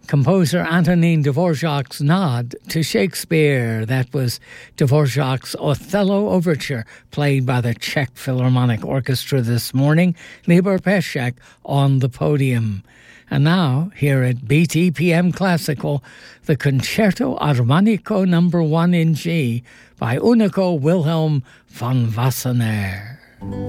composer Antonin Dvorak's nod to Shakespeare. That was Dvorak's Othello Overture, played by the Czech Philharmonic Orchestra this morning. Libor Pesek on the podium. And now, here at BTPM Classical, the Concerto Armonico No. 1 in G by Unico Wilhelm von Wassenaar.